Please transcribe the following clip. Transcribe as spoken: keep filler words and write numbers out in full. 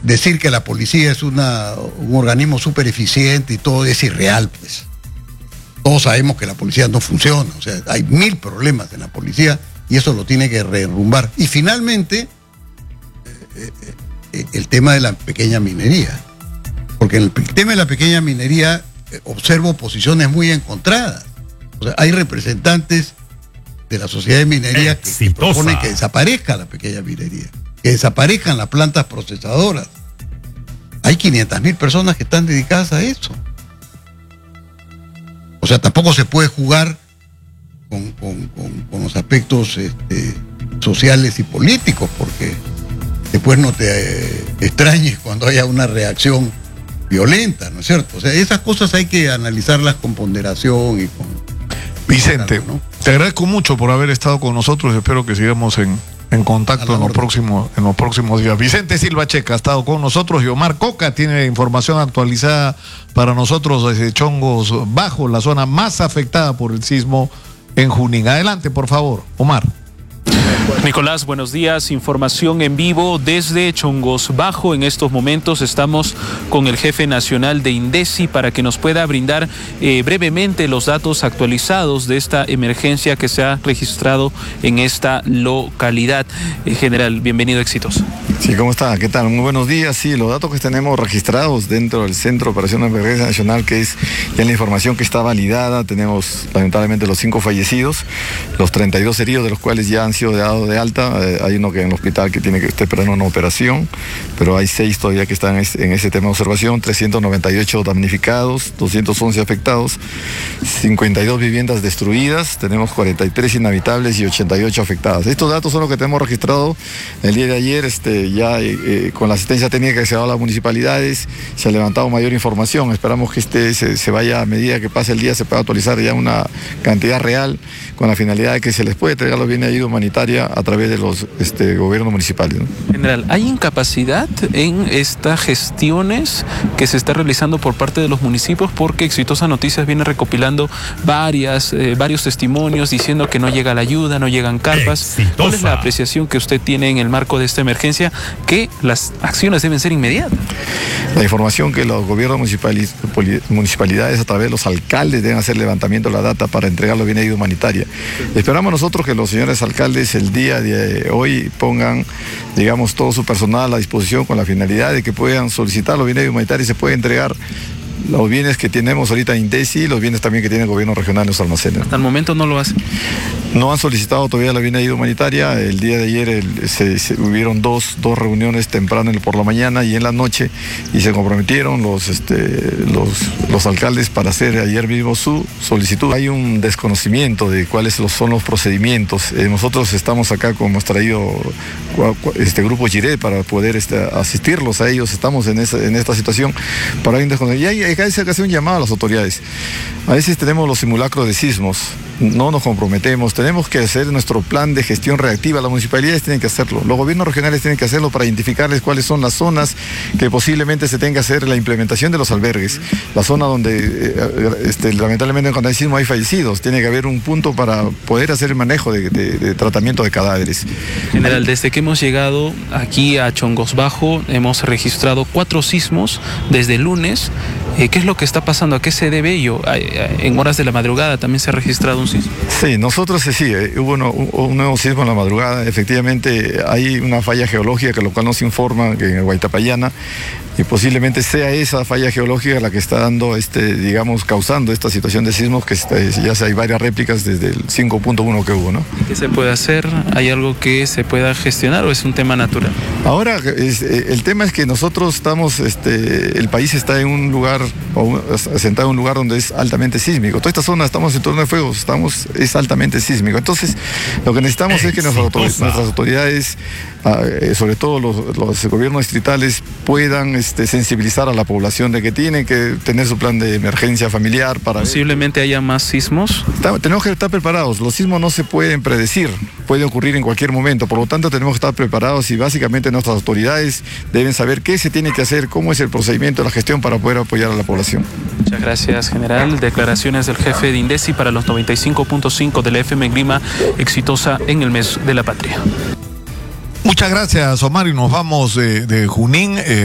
decir que la policía es una, un organismo súper eficiente y todo es irreal, pues. Todos sabemos que la policía no funciona, o sea, hay mil problemas en la policía y eso lo tiene que derrumbar. Y finalmente, eh, eh, el tema de la pequeña minería. Porque en el tema de la pequeña minería eh, observo posiciones muy encontradas. O sea, hay representantes de la sociedad de minería que, que proponen que desaparezca la pequeña minería, que desaparezcan las plantas procesadoras. Hay quinientas mil personas que están dedicadas a eso. O sea, tampoco se puede jugar con, con, con, con los aspectos este, sociales y políticos, porque después no te eh, extrañes cuando haya una reacción violenta, ¿no es cierto? O sea, esas cosas hay que analizarlas con ponderación y con... Vicente, ¿no? Te agradezco mucho por haber estado con nosotros. Espero que sigamos en, en contacto en los, próximos, en los próximos días. Vicente Silva Checa ha estado con nosotros y Omar Coca tiene información actualizada para nosotros desde Chongos Bajo, la zona más afectada por el sismo en Junín. Adelante, por favor, Omar. Nicolás, buenos días. Información en vivo desde Chongos Bajo. En estos momentos estamos con el jefe nacional de INDECI para que nos pueda brindar eh, brevemente los datos actualizados de esta emergencia que se ha registrado en esta localidad. Eh, general, bienvenido, éxitos. Sí, ¿cómo está? ¿Qué tal? Muy buenos días. Sí, los datos que tenemos registrados dentro del Centro de Operaciones de Emergencia Nacional, que es ya la información que está validada, tenemos lamentablemente los cinco fallecidos, los treinta y dos heridos, de los cuales ya han sido dados de alta. Eh, hay uno que en el hospital que tiene que estar esperando una operación, pero hay seis todavía que están en ese, en ese tema de observación, trescientos noventa y ocho damnificados, doscientos once afectados, cincuenta y dos viviendas destruidas, tenemos cuarenta y tres inhabitables y ochenta y ocho afectadas. Estos datos son los que tenemos registrado el día de ayer. Este, ya eh, con la asistencia técnica que se ha dado a las municipalidades, se ha levantado mayor información. Esperamos que este se, se vaya, a medida que pase el día, se pueda actualizar ya una cantidad real, con la finalidad de que se les puede entregar los bienes de ayuda humanitaria a través de los este, gobiernos municipales, ¿no? General, ¿hay incapacidad en estas gestiones que se está realizando por parte de los municipios? Porque Exitosa Noticias viene recopilando varias, eh, varios testimonios diciendo que no llega la ayuda, no llegan carpas. Exitosa. ¿Cuál es la apreciación que usted tiene en el marco de esta emergencia? Que las acciones deben ser inmediatas. La información que los gobiernos municipalidades a través de los alcaldes deben hacer levantamiento de la data para entregar los bienes de ayuda humanitaria. Esperamos nosotros que los señores alcaldes el día de hoy pongan, digamos, todo su personal a la disposición con la finalidad de que puedan solicitar los bienes de ayuda humanitaria y se puede entregar los bienes que tenemos ahorita en INDECI y los bienes también que tiene el gobierno regional en los almacenes. Hasta el momento no lo hacen. No han solicitado todavía la bienes de ayuda humanitaria. El día de ayer el, se, se, hubieron dos, dos reuniones temprano por la mañana y en la noche y se comprometieron los, este, los, los alcaldes para hacer ayer mismo su solicitud. Hay un desconocimiento de cuáles son los procedimientos. Eh, nosotros estamos acá, como hemos traído este grupo Giré para poder este, asistirlos a ellos. Estamos en, esa, en esta situación para un desconocimiento. Y hay, hay que hacer un llamado a las autoridades. A veces tenemos los simulacros de sismos, no nos comprometemos, tenemos que hacer nuestro plan de gestión reactiva, las municipalidades tienen que hacerlo, los gobiernos regionales tienen que hacerlo para identificarles cuáles son las zonas que posiblemente se tenga que hacer la implementación de los albergues, la zona donde eh, este, lamentablemente cuando hay sismo hay fallecidos, tiene que haber un punto para poder hacer el manejo de, de, de tratamiento de cadáveres. General, desde que hemos llegado aquí a Chongos Bajo hemos registrado cuatro sismos desde el lunes. Eh, ¿Qué es lo que está pasando? ¿A qué se debe ello? En horas de la madrugada también se ha registrado un sismo. Sí, nosotros sí, eh, hubo uno, un nuevo sismo en la madrugada. Efectivamente hay una falla geológica, que lo cual nos informa que en el Guaitapayana, y posiblemente sea esa falla geológica la que está dando, este, digamos, causando esta situación de sismos, que este, ya hay varias réplicas desde el cinco punto uno que hubo, ¿no? ¿Qué se puede hacer? ¿Hay algo que se pueda gestionar o es un tema natural? Ahora, es, el tema es que nosotros estamos, este, el país está en un lugar, o asentado en un lugar donde es altamente sísmico. Toda esta zona, estamos en torno de fuegos, estamos, es altamente sísmico. Entonces, lo que necesitamos es que nuestras autoridades, nuestras autoridades sobre todo los, los gobiernos distritales, puedan este, sensibilizar a la población de que tienen que tener su plan de emergencia familiar para... ¿Posiblemente haya más sismos? Está, tenemos que estar preparados. Los sismos no se pueden predecir, puede ocurrir en cualquier momento, por lo tanto tenemos que estar preparados y básicamente nuestras autoridades deben saber qué se tiene que hacer, cómo es el procedimiento de la gestión para poder apoyar a la población. Muchas gracias, general. Declaraciones del jefe de INDECI para los noventa y cinco punto cinco de la F M en Lima, exitosa en el mes de la patria. Muchas gracias, Omar, y nos vamos de, de Junín. Eh...